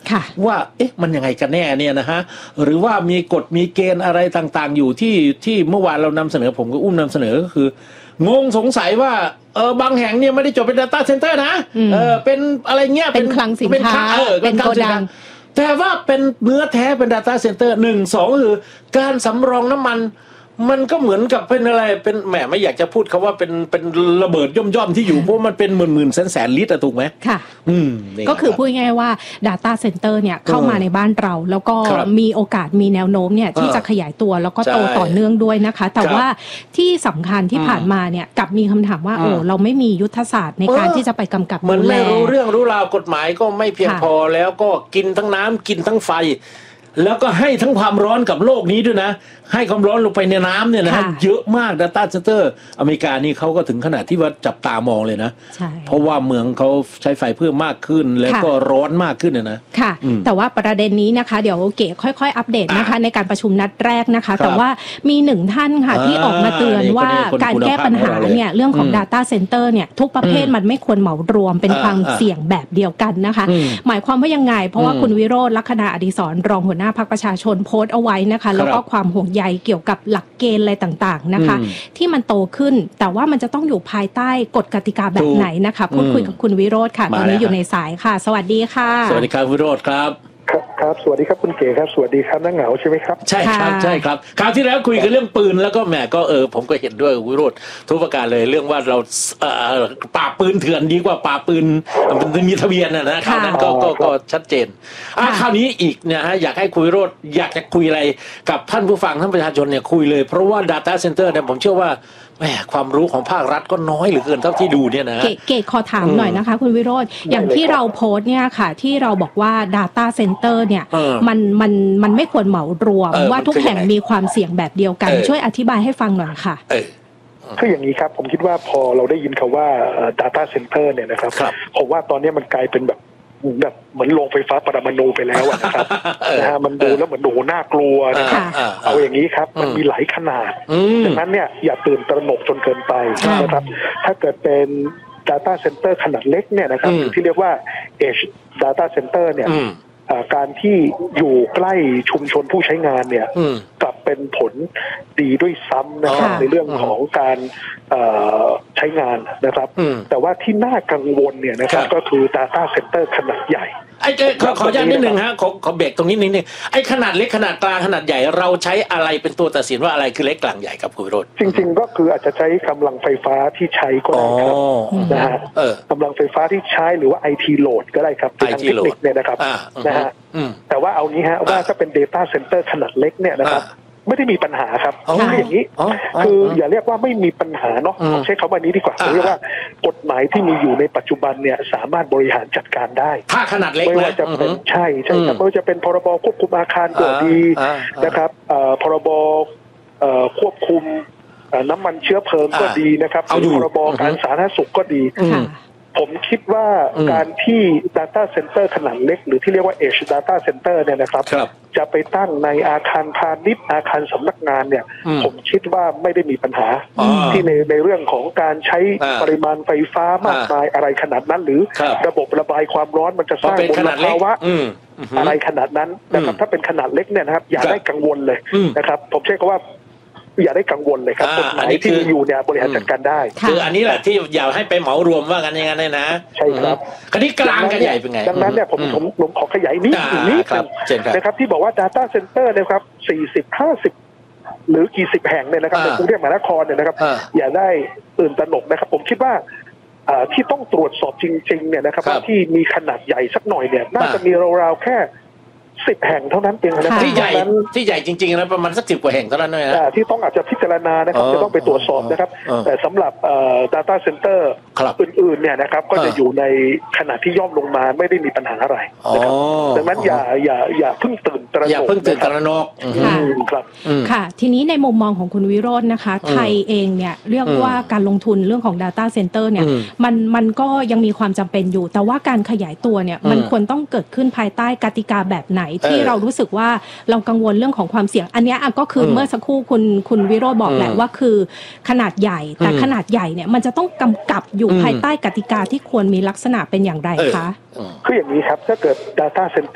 ว่ามันยังไงกันแน่เนี่ยนะฮะหรือว่ามีกฎมีเกณฑ์อะไรต่างๆอยู่ที่เมื่อวานเรานำเสนอผมก็นำเสนอก็คืองงสงสัยว่าบางแห่งเนี่ยไม่ได้จดเป็น data center นะเป็นอะไรเงี้ยเป็นคลังสินค้าเป็นโกดังแต่ว่าเป็นเนื้อแท้เป็น data center 1 2คือการสำรองน้ำมันมันก็เหมือนกับเป็นอะไรเป็นแหมไม่อยากจะพูดคำว่าเป็นระเบิดย่อมๆที่อยู่เพราะมันเป็นหมื่นแสนลิตรถูกไหมค่ะก็คือพูดง่ายๆว่า data center เนี่ยเข้ามาในบ้านเราแล้วก็มีโอกาสมีแนวโน้มเนี่ยที่จะขยายตัวแล้วก็โตต่อเนื่องด้วยนะคะแต่ว่าที่สำคัญที่ผ่านมาเนี่ยกลับมีคำถามว่าเราไม่มียุทธศาสตร์ในการที่จะไปกำกับดูแลมันไม่รู้เรื่องรู้ราวกฎหมายก็ไม่เพียงพอแล้วก็กินทั้งน้ำกินทั้งไฟแล้วก็ให้ทั้งความร้อนกับโลกนี้ด้วยนะให้ความร้อนลงไปในน้ำเนี่ยนะเยอะมาก Data Center อเมริกานี่เขาก็ถึงขนาดที่ว่าจับตามองเลยนะเพราะว่าเมืองเขาใช้ไฟเพิ่มมากขึ้นแล้วก็ร้อนมากขึ้นนะค่ะแต่ว่าประเด็นนี้นะคะเดี๋ยวเก๋ค่อยๆอัปเดตนะคะในการประชุมนัดแรกนะคะแต่ว่ามี1ท่านค่ะที่ออกมาเตือนว่าการแก้ปัญหาเนี่ยเรื่องของ Data Center เนี่ยทุกประเภทมันไม่ควรเหมารวมเป็นความเสี่ยงแบบเดียวกันนะคะหมายความว่ายังไงเพราะว่าคุณวิโรจน์ ลักษณะอดิศรรองหัวหน้าพรรคประชาชนโพสต์เอาไว้นะคะแล้วก็ความห่วงใยเกี่ยวกับหลักเกณฑ์อะไรต่างๆนะคะที่มันโตขึ้นแต่ว่ามันจะต้องอยู่ภายใต้กฎกติกาแบบไหนนะคะพูดคุยกับคุณวิโรจน์ค่ะตอนนี้อยู่ในสายค่ะสวัสดีค่ะสวัสดีครับวิโรจน์ครับครับสวัสดีครับคุณเก๋ครับสวัสดีครับน้าเหงาใช่ไหมครับใช่ครับใช่ครับคราวที่แล้วคุยกันเรื่องปืนแล้วก็แหมก็ผมก็เห็นด้วยวิโรจน์ทุกประการเลยเรื่องว่าเราปราบปืนเถื่อนดีกว่าปราบปืนมันมีทะเบียนนะคราวนั้นก็ชัดเจนคราวนี้อีกเนี่ยฮะอยากให้คุยวิโรจน์อยากจะคุยอะไรกับท่านผู้ฟังท่านประชาชนเนี่ยคุยเลยเพราะว่า Data Center เนี่ยผมเชื่อว่าแหมความรู้ของภาครัฐก็น้อยเหลือเกินเท่าที่ดูเนี่ยนะเก๋ขอถามหน่อยนะคะคุณวิโรจน์อย่างที่เราโพสต์เนี่ยค่ะที่เราบอกว่า Data Center เนี่ยมันไม่ควรเหมารวมว่าทุกแห่งมีความเสี่ยงแบบเดียวกันช่วยอธิบายให้ฟังหน่อยค่ะคืออย่างนี้ครับผมคิดว่าพอเราได้ยินคำว่า Data Center เนี่ยนะครับผมว่าตอนนี้มันกลายเป็นแบบเหมือนโรงไฟฟ้าปรมาณูไปแล้วนะครับนะฮะมันดูแล้วเหมือนน่ากลัวนะครับเอาอย่างนี้ครับมันมีหลายขนาดดังนั้นเนี่ยอย่าตื่นตระหนกจนเกินไปนะครับถ้าเกิดเป็น Data Center ขนาดเล็กเนี่ยนะครับที่เรียกว่า Edge Data Center เนี่ยการที่อยู่ใกล้ชุมชนผู้ใช้งานเนี่ยกลับเป็นผลดีด้วยซ้ำนะครับในเรื่องของการใช้งานนะครับแต่ว่าที่น่ากังวลเนี่ยนะครับก็คือ Data Center ขนาดใหญ่ขออนุญาตนิดนึงฮะขอเบรกตรงนี้นิดนึงไอ้ขนาดเล็กขนาดกลางขนาดใหญ่เราใช้อะไรเป็นตัวตัดสินว่าอะไรคือเล็กกลางใหญ่ครับคุณวิโรจน์จริงๆก็คืออาจจะใช้กำลังไฟฟ้าที่ใช้ก็ได้ครับนะฮะกำลังไฟฟ้าที่ใช้หรือว่า IT load ก็ได้ครับทางเทคนิคเนี่ยนะครับนะฮะแต่ว่าเอางี้ฮะว่าถ้าเป็น Data Center ขนาดเล็กเนี่ยนะครับไม่ได้มีปัญหาครับคืออย่างนี้คืออย่าเรียกว่าไม่มีปัญหาเนาะใช้คำว่านี้ดีกว่าเรียกว่ากฎหมายที่มีอยู่ในปัจจุบันเนี่ยสามารถบริหารจัดการได้ถ้าขนาดเล็กไม่ว่าจะเป็นใช่ครับไม่ว่าจะเป็นพรบควบคุมอาคารก็ดีนะครับพรบควบคุมน้ำมันเชื้อเพลิงก็ดีนะครับพรบการสาธารณสุขก็ดีผมคิดว่าการที่ Data Center ขนาดเล็กหรือที่เรียกว่า Edge Data Center เนี่ยนะครับจะไปตั้งในอาคารพาณิชย์อาคารสำนักงานเนี่ยผมคิดว่าไม่ได้มีปัญหาที่ในเรื่องของการใช้ปริมาณไฟฟ้ามากมายอะไรขนาดนั้นหรือระบบระบายความร้อนมันจะสร้างมลภาวะอะไรขนาดนั้นนะครับถ้าเป็นขนาดเล็กเนี่ยนะครับอย่าได้กังวลเลยนะครับผมใช้คำว่าอย่าได้กังวลเลยครับกฎหมายที่มีอยู่เนี่ยบริหารจัดการได้คืออันนี้แหละที่อย่าให้ไปเหมารวมว่ากันอย่างนั้นเลยนะใช่ครับคดีกลางกับใหญ่เป็นไงดังนั้นเนี่ยผมขอขยายนิดนะครับที่บอกว่า Data Center นะครับ40-50หรือกี่สิบแห่งเนี่ยนะครับในกรุงเทพมหานครเนี่ยนะครับอย่าได้ตื่นตระหนกนะครับผมคิดว่าที่ต้องตรวจสอบจริงๆเนี่ยนะครับที่มีขนาดใหญ่สักหน่อยเนี่ยน่าจะมีราวๆแค่10 แห่งเท่านั้นเองนะครับที่ใหญ่จริงๆนะประมาณสัก10 กว่าแห่งเท่านั้นเลยนะที่ต้องอาจจะพิจารณานะครับจะต้องไปตรวจสอบนะครับแต่สำหรับData Center อื่นๆเนี่ยนะครับก็จะอยู่ในขนาดที่ย่อมลงมาไม่ได้มีปัญหาอะไรนะครับดังนั้นอย่าเพิ่งตื่นตระหนกอย่าเพิ่งตื่นตระหนกครับค่ะทีนี้ในมุมมองของคุณวิโรจน์นะคะไทยเองเนี่ยเรียกว่าการลงทุนเรื่องของ Data Center เนี่ยมันก็ยังมีความจำเป็นอยู่แต่ว่าการขยายตัวเนี่ยมันควรต้องเกิดขึ้นภายใต้กติกาแบบไหนที่เรารู้สึกว่าเรากังวลเรื่องของความเสี่ยงอันนี้ก็คือเมื่อสักครู่คุณวิโรจน์บอกแหละว่าคือขนาดใหญ่แต่ขนาดใหญ่เนี่ยมันจะต้องกำกับอยู่ภายใต้กติกาที่ควรมีลักษณะเป็นอย่างไรคะคืออย่างนี้ครับถ้าเกิด Data Center